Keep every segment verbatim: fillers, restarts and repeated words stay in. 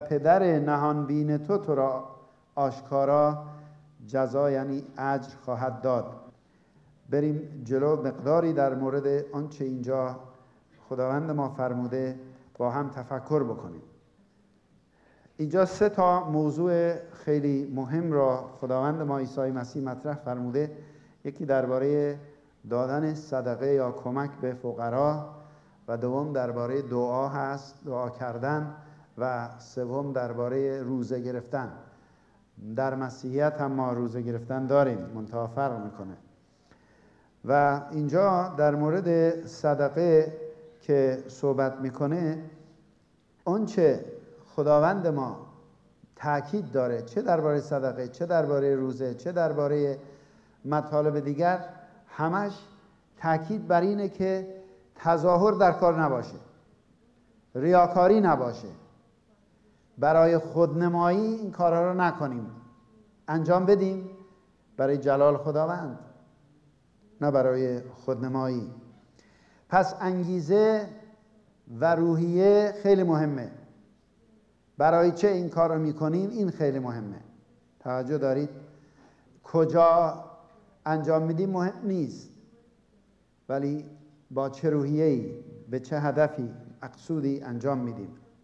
پدر نهانبین تو تو را آشکارا جزا یعنی اجر خواهد داد. بریم جلو، مقداری در مورد آنچه اینجا خداوند ما فرموده با هم تفکر بکنیم. اینجا سه تا موضوع خیلی مهم را خداوند ما عیسی مسیح مطرح فرموده. یکی درباره دادن صدقه یا کمک به فقرا، و دوم درباره دعا هست، دعا کردن، و سوم درباره روزه گرفتن. در مسیحیت هم ما روزه گرفتن داریم، منتها فرق میکنه. و اینجا در مورد صدقه که صحبت میکنه، آنچه خداوند ما تأکید داره، چه درباره صدقه، چه درباره روزه، چه درباره مطالب دیگر، همش تأکید بر اینه که تظاهر در کار نباشه، ریاکاری نباشه، برای خودنمایی این کارها رو نکنیم، انجام بدیم برای جلال خداوند، نه برای خودنمایی. پس انگیزه و روحیه خیلی مهمه. برای چه این کار رو میکنیم این خیلی مهمه. توجه دارید؟ کجا انجام میدیم مهم نیست، ولی با چه روحیه‌ای، به چه هدفی، مقصودی انجام میدیم.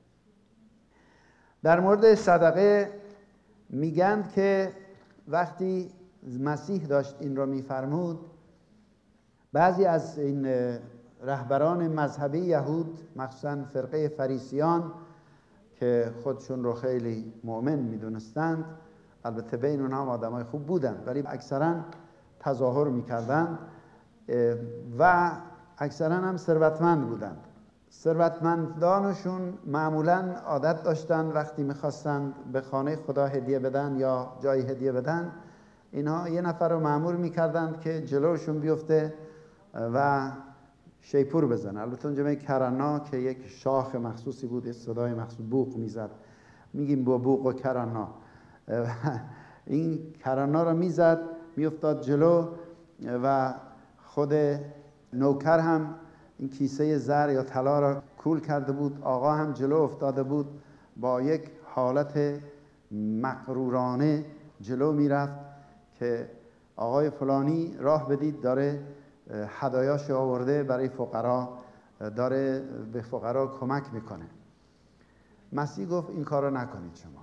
در مورد صدقه میگن که وقتی مسیح داشت این رو میفرمود، بعضی از این رهبران مذهبی یهود، مخصوصا فرقه فریسیان که خودشون رو خیلی مؤمن میدونستند، البته بین اونها هم آدمای خوب بودند، ولی اکثرا تظاهر میکردند و اکثرا هم ثروتمند بودند. ثروتمندانشون معمولا عادت داشتن وقتی میخواستند به خانه خدا هدیه بدن یا جای هدیه بدن، اینها یه نفر رو مأمور میکردند که جلوشون بیفته و شیپور بزنه. البته اونجا می کرنا که یک شاخ مخصوصی بود، صدای مخصوص بوق میزد، میگیم با بوق و کرنا. این کرنا رو میزد، میافتاد جلو و خود نوکر هم این کیسه زر یا طلا را کول کرده بود. آقا هم جلو افتاده بود، با یک حالت مغرورانه جلو میرفت که آقای فلانی راه بدید، داره هدایاش آورده برای فقرا، داره به فقرا کمک میکنه. مسیح گفت این کار رو نکنید. شما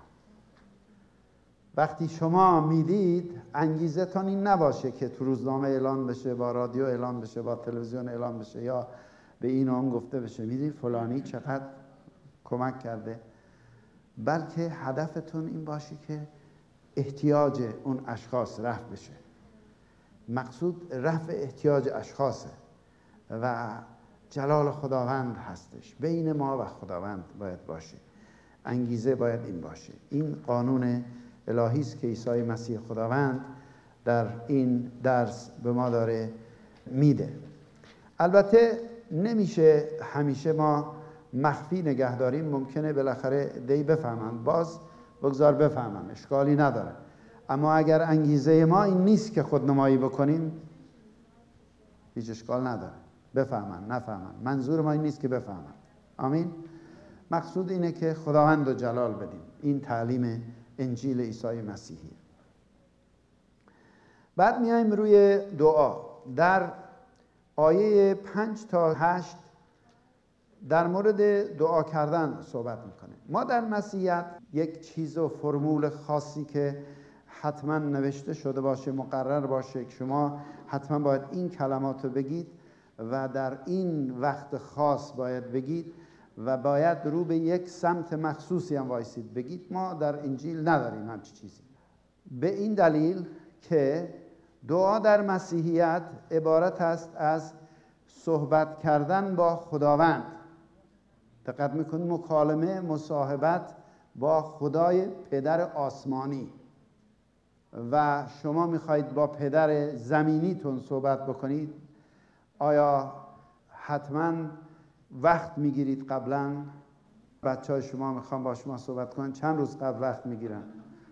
وقتی شما میدید، انگیزه تان این نباشه که تو روزنامه اعلان بشه، با رادیو اعلان بشه، با تلویزیون اعلان بشه، یا به این و اون گفته بشه میدی فلانی چقدر کمک کرده، بلکه هدفتون این باشه که احتیاج اون اشخاص رفع بشه. مقصود رفع احتیاج اشخاصه و جلال خداوند هستش. بین ما و خداوند باید باشه، انگیزه باید این باشه. این قانون الهی است که عیسی مسیح خداوند در این درس به ما داره میده. البته نمیشه همیشه ما مخفی نگه داریم، ممکنه بالاخره دی بفهمن، باز بگذار بفهمن، اشکالی نداره. اما اگر انگیزه ما این نیست که خودنمایی بکنیم، هیچ اشکال نداره. بفهمن نفهمن، منظور ما این نیست که بفهمن. آمین. مقصود اینه که خداوند رو جلال بدیم. این تعلیم انجیل عیسی مسیحی. بعد میایم روی دعا. در آیه پنج تا هشت در مورد دعا کردن صحبت میکنه. ما در مسیحیت یک چیز و فرمول خاصی که حتما نوشته شده باشه، مقرر باشه که شما حتما باید این کلمات رو بگید و در این وقت خاص باید بگید و باید رو به یک سمت مخصوصی هم وایسید بگید، ما در انجیل نداریم همچی چیزی. به این دلیل که دعا در مسیحیت عبارت است از صحبت کردن با خداوند. دقت میکنید، مکالمه، مصاحبت با خدای پدر آسمانی. و شما میخواید با پدر زمینیتون صحبت بکنید، آیا حتما وقت میگیرید؟ قبلا بچه های شما میخوان با شما صحبت کنن، چند روز قبل وقت میگیرن؟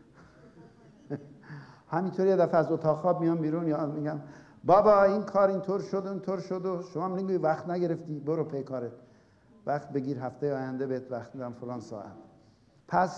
همینطوری یه دفعه از اتاق خواب میان بیرون، یا میگم بابا این کار اینطور شد اونطور شد، و شما میگی وقت نگرفتی، برو پی کارت، وقت بگیر، هفته آینده بهت وقت میدم فلان ساعت. پس